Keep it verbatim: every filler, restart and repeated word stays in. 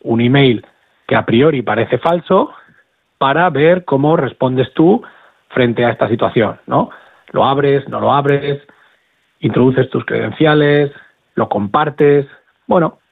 un email que a priori parece falso para ver cómo respondes tú frente a esta situación, ¿no? Lo abres, no lo abres, introduces tus credenciales, lo compartes. Bueno,